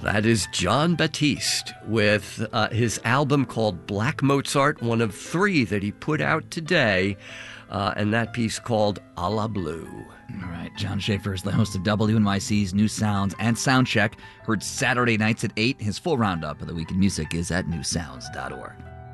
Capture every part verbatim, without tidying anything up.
That is Jon Batiste with uh, his album called Black Mozart, one of three that he put out today, uh, and that piece called A La Blue. All right, John Schaefer is the host of W N Y C's New Sounds and Soundcheck, heard Saturday nights at eight. His full roundup of the week in music is at new sounds dot org.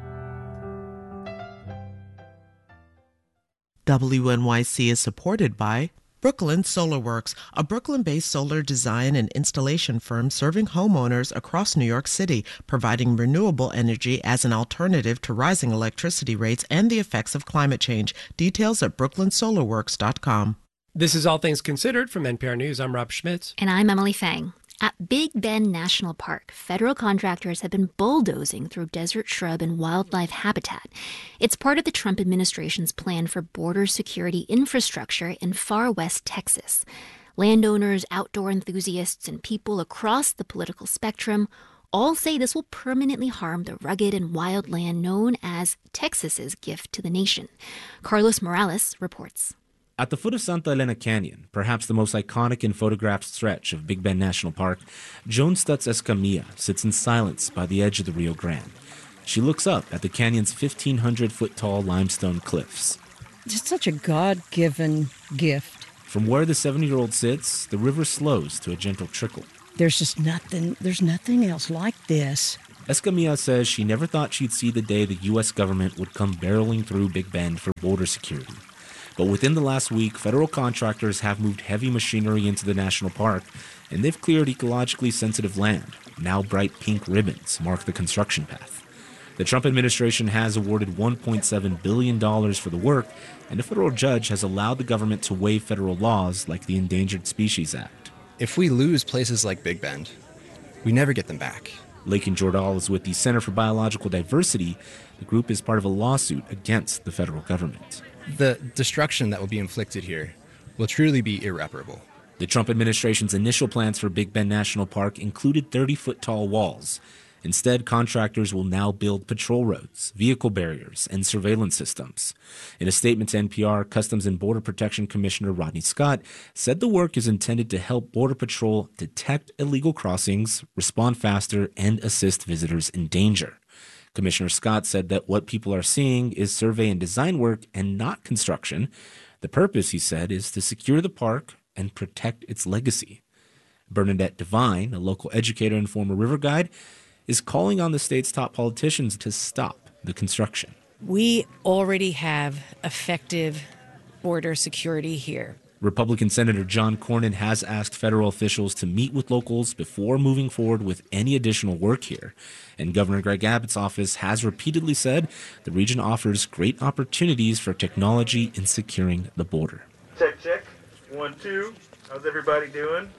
W N Y C is supported by Brooklyn Solar Works, a Brooklyn-based solar design and installation firm serving homeowners across New York City, providing renewable energy as an alternative to rising electricity rates and the effects of climate change. Details at brooklyn solar works dot com. This is All Things Considered from N P R News. I'm Rob Schmitz. And I'm Emily Fang. At Big Bend National Park, federal contractors have been bulldozing through desert shrub and wildlife habitat. It's part of the Trump administration's plan for border security infrastructure in far west Texas. Landowners, outdoor enthusiasts, and people across the political spectrum all say this will permanently harm the rugged and wild land known as Texas's gift to the nation. Carlos Morales reports. At the foot of Santa Elena Canyon, perhaps the most iconic and photographed stretch of Big Bend National Park, Joan Stutz Escamilla sits in silence by the edge of the Rio Grande. She looks up at the canyon's fifteen hundred foot tall limestone cliffs. Just such a God-given gift. From where the seventy-year-old sits, the river slows to a gentle trickle. There's just nothing, there's nothing else like this. Escamilla says she never thought she'd see the day the U S government would come barreling through Big Bend for border security. But within the last week, federal contractors have moved heavy machinery into the national park, and they've cleared ecologically sensitive land. Now bright pink ribbons mark the construction path. The Trump administration has awarded one point seven billion dollars for the work, and a federal judge has allowed the government to waive federal laws like the Endangered Species Act. If we lose places like Big Bend, we never get them back. Lakin Jordal is with the Center for Biological Diversity. The group is part of a lawsuit against the federal government. The destruction that will be inflicted here will truly be irreparable. The Trump administration's initial plans for Big Bend National Park included thirty foot tall walls. Instead, contractors will now build patrol roads, vehicle barriers, and surveillance systems. In a statement to N P R, Customs and Border Protection Commissioner Rodney Scott said the work is intended to help Border Patrol detect illegal crossings, respond faster, and assist visitors in danger. Commissioner Scott said that what people are seeing is survey and design work and not construction. The purpose, he said, is to secure the park and protect its legacy. Bernadette Devine, a local educator and former river guide, is calling on the state's top politicians to stop the construction. We already have effective border security here. Republican Senator John Cornyn has asked federal officials to meet with locals before moving forward with any additional work here. And Governor Greg Abbott's office has repeatedly said the region offers great opportunities for technology in securing the border. Check, check. One, two. How's everybody doing?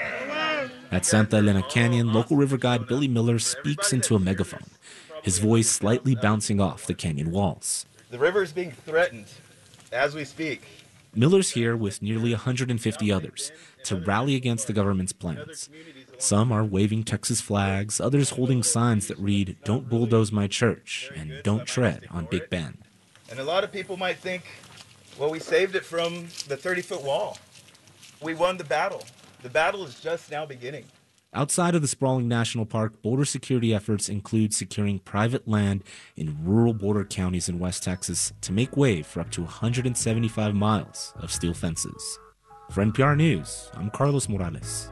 At Santa Elena Canyon, local river guide Billy Miller speaks into a megaphone, his voice slightly bouncing off the canyon walls. The river is being threatened as we speak. Miller's here with nearly one hundred fifty others to rally against the government's plans. Some are waving Texas flags, others holding signs that read, "Don't bulldoze my church," and "Don't tread on Big Bend." And a lot of people might think, well, we saved it from the thirty-foot wall. We won the battle. The battle is just now beginning. Outside of the sprawling national park, border security efforts include securing private land in rural border counties in West Texas to make way for up to one hundred seventy-five miles of steel fences. For N P R News, I'm Carlos Morales.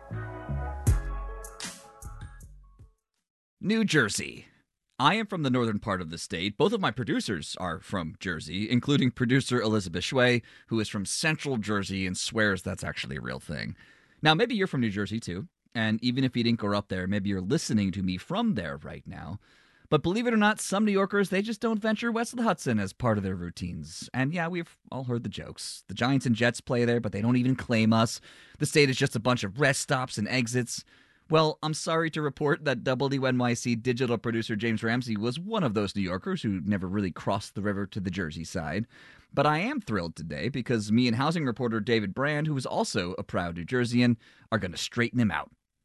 New Jersey. I am from the northern part of the state. Both of my producers are from Jersey, including producer Elizabeth Shway, who is from Central Jersey and swears that's actually a real thing. Now, maybe you're from New Jersey, too. And even if you didn't grow up there, maybe you're listening to me from there right now. But believe it or not, some New Yorkers, they just don't venture west of the Hudson as part of their routines. And yeah, we've all heard the jokes. The Giants and Jets play there, but they don't even claim us. The state is just a bunch of rest stops and exits. Well, I'm sorry to report that W N Y C digital producer James Ramsey was one of those New Yorkers who never really crossed the river to the Jersey side. But I am thrilled today because me and housing reporter David Brand, who is also a proud New Jerseyan, are going to straighten him out.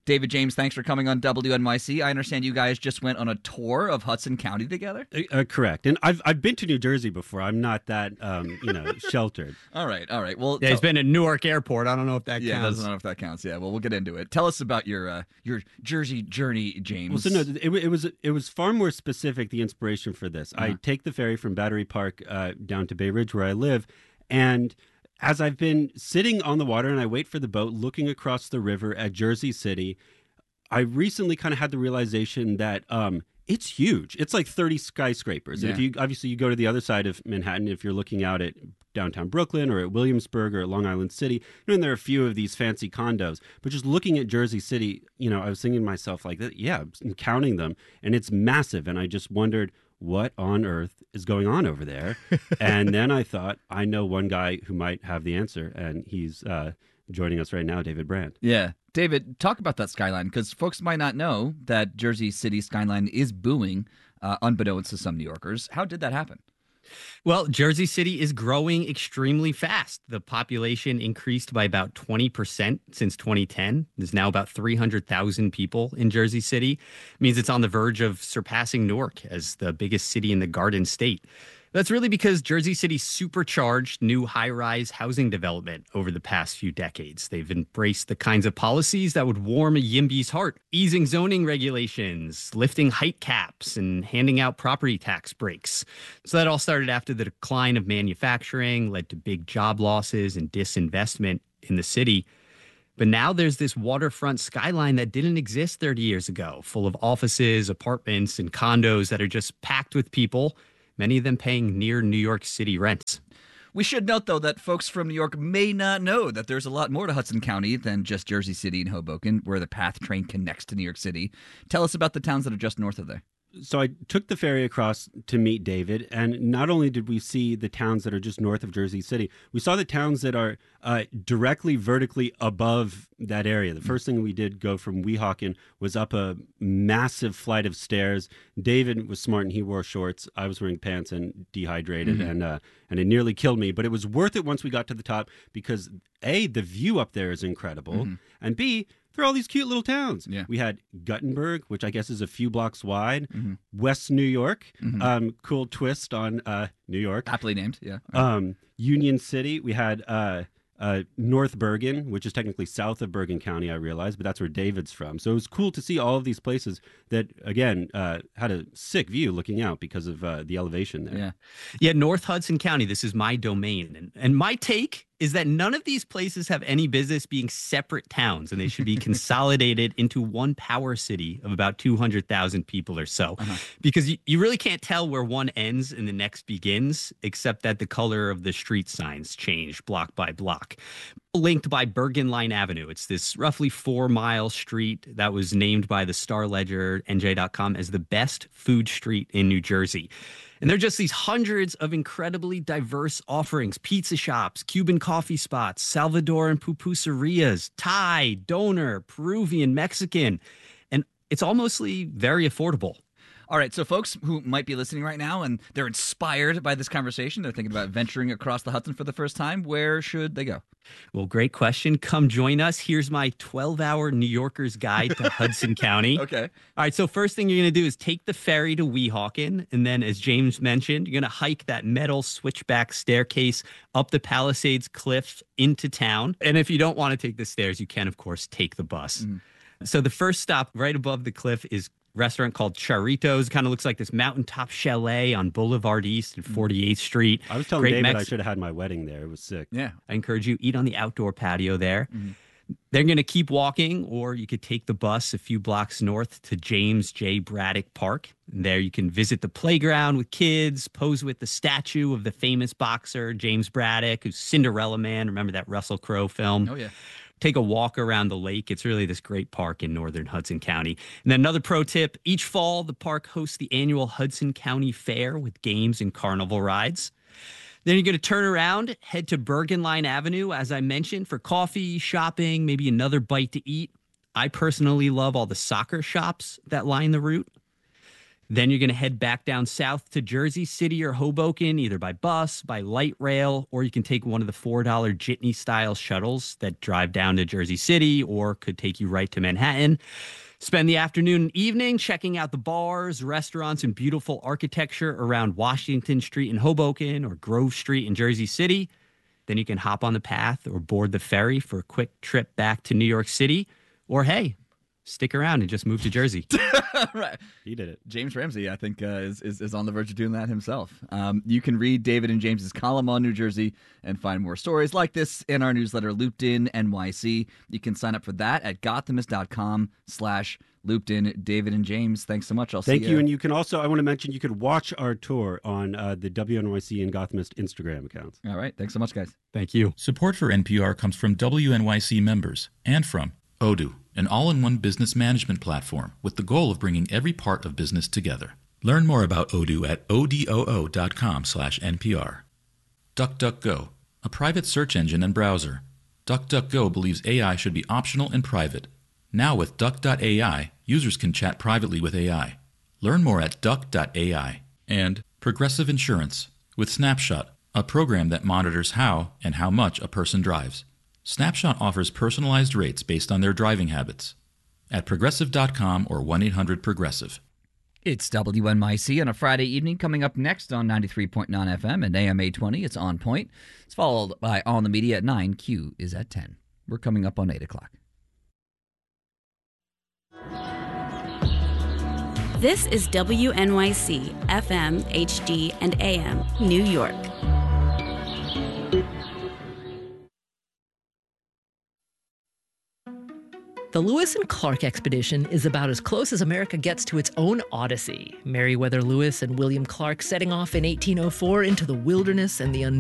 David James, thanks for coming on W N Y C. I understand you guys just went on a tour of Hudson County together? Uh, correct. And I've I've been to New Jersey before. I'm not that, um, you know, sheltered. All right, all right. Well, yeah, he's been at Newark Airport. I don't know if that yeah, counts. I don't know if that counts. Yeah, well, we'll get into it. Tell us about your uh, your Jersey journey, James. Well, so no, it, it was it was far more specific, the inspiration for this. Uh-huh. I take the ferry from Battery Park uh, down to Bay Ridge, where I live, and as I've been sitting on the water and I wait for the boat, looking across the river at Jersey City, I recently kind of had the realization that um, it's huge. It's like thirty skyscrapers. Yeah. And if you obviously you go to the other side of Manhattan, if you're looking out at downtown Brooklyn or at Williamsburg or at Long Island City, you know, and there are a few of these fancy condos. But just looking at Jersey City, you know, I was thinking to myself like, yeah, I'm counting them, and it's massive. And I just wondered, what on earth is going on over there? And then I thought, I know one guy who might have the answer, and he's uh, joining us right now, David Brandt. Yeah. David, talk about that skyline, because folks might not know that Jersey City skyline is booming, uh, unbeknownst to some New Yorkers. How did that happen? Well, Jersey City is growing extremely fast. The population increased by about twenty percent since twenty ten. There's now about three hundred thousand people in Jersey City. It means it's on the verge of surpassing Newark as the biggest city in the Garden State. That's really because Jersey City supercharged new high-rise housing development over the past few decades. They've embraced the kinds of policies that would warm a YIMBY's heart, easing zoning regulations, lifting height caps, and handing out property tax breaks. So that all started after the decline of manufacturing, led to big job losses and disinvestment in the city. But now there's this waterfront skyline that didn't exist thirty years ago, full of offices, apartments, and condos that are just packed with people, many of them paying near New York City rents. We should note, though, that folks from New York may not know that there's a lot more to Hudson County than just Jersey City and Hoboken, where the PATH train connects to New York City. Tell us about the towns that are just north of there. So I took the ferry across to meet David, and not only did we see the towns that are just north of Jersey City, we saw the towns that are uh, directly vertically above that area. The first thing we did go from Weehawken was up a massive flight of stairs. David was smart and he wore shorts. I was wearing pants and dehydrated, mm-hmm. and uh, and it nearly killed me. But it was worth it once we got to the top because A, the view up there is incredible, mm-hmm. and B, there are all these cute little towns. Yeah. We had Guttenberg, which I guess is a few blocks wide. Mm-hmm. West New York, mm-hmm. um, cool twist on uh, New York. Aptly named, yeah. Um, Union City, we had uh, uh, North Bergen, which is technically south of Bergen County, I realized, but that's where David's from. So it was cool to see all of these places that, again, uh, had a sick view looking out because of uh, the elevation there. Yeah, yeah. North Hudson County, this is my domain. And, and my take is that none of these places have any business being separate towns, and they should be consolidated into one power city of about two hundred thousand people or so. Uh-huh. Because you, you really can't tell where one ends and the next begins, except that the color of the street signs change block by block. Linked by Bergen Line Avenue. It's this roughly four-mile street that was named by the Star Ledger, N J dot com, as the best food street in New Jersey. And there are just these hundreds of incredibly diverse offerings: pizza shops, Cuban coffee spots, Salvadoran pupuserias, Thai, Doner, Peruvian, Mexican. And it's almostly very affordable. All right, so folks who might be listening right now and they're inspired by this conversation, they're thinking about venturing across the Hudson for the first time, where should they go? Well, great question. Come join us. Here's my twelve-hour New Yorker's Guide to Hudson County. Okay. All right, so first thing you're going to do is take the ferry to Weehawken, and then, as James mentioned, you're going to hike that metal switchback staircase up the Palisades Cliff into town. And if you don't want to take the stairs, you can, of course, take the bus. Mm-hmm. So the first stop right above the cliff is restaurant called Charritos. Kind of looks like this mountaintop chalet on Boulevard East and forty-eighth Street. I was telling Great David Mex- I should have had my wedding there. It was sick. Yeah. I encourage you, eat on the outdoor patio there. Mm-hmm. They're going to keep walking, or you could take the bus a few blocks north to James J. Braddock Park. And there you can visit the playground with kids, pose with the statue of the famous boxer James Braddock, who's Cinderella Man. Remember that Russell Crowe film? Oh, yeah. Take a walk around the lake. It's really this great park in northern Hudson County. And then another pro tip, each fall, the park hosts the annual Hudson County Fair with games and carnival rides. Then you're going to turn around, head to Bergen Line Avenue, as I mentioned, for coffee, shopping, maybe another bite to eat. I personally love all the soccer shops that line the route. Then you're going to head back down south to Jersey City or Hoboken, either by bus, by light rail, or you can take one of the four dollar Jitney-style shuttles that drive down to Jersey City or could take you right to Manhattan. Spend the afternoon and evening checking out the bars, restaurants, and beautiful architecture around Washington Street in Hoboken or Grove Street in Jersey City. Then you can hop on the path or board the ferry for a quick trip back to New York City. Or, hey, stick around and just move to Jersey. Right. He did it. James Ramsey, I think, uh, is, is is on the verge of doing that himself. Um, you can read David and James's column on New Jersey and find more stories like this in our newsletter, Looped In N Y C. You can sign up for that at gothamist.com slash looped in. David and James, thanks so much. I'll Thank see you. And you can also, I want to mention, you could watch our tour on uh, the W N Y C and Gothamist Instagram accounts. All right. Thanks so much, guys. Thank you. Support for N P R comes from W N Y C members and from Odoo, an all-in-one business management platform with the goal of bringing every part of business together. Learn more about Odoo at odoo.com slash NPR. DuckDuckGo, a private search engine and browser. DuckDuckGo believes A I should be optional and private. Now with Duck dot A I, users can chat privately with A I. Learn more at duck dot A I. And Progressive Insurance, with Snapshot, a program that monitors how and how much a person drives. Snapshot offers personalized rates based on their driving habits. At progressive dot com or one eight hundred progressive. It's W N Y C on a Friday evening. Coming up next on ninety-three point nine F M and A M eight twenty, it's On Point. It's followed by On the Media at nine. Q is at ten. We're coming up on eight o'clock. This is W N Y C, F M, H D, and A M, New York. The Lewis and Clark expedition is about as close as America gets to its own Odyssey. Meriwether Lewis and William Clark setting off in eighteen oh four into the wilderness and the unknown.